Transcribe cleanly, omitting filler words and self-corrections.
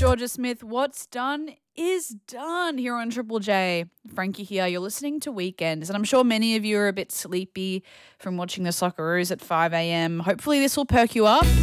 Georgia Smith, what's done is done here on Triple J. Frankie here. You're listening to Weekends, and I'm sure many of you are a bit sleepy from watching the Socceroos at 5 a.m. Hopefully this will perk you up.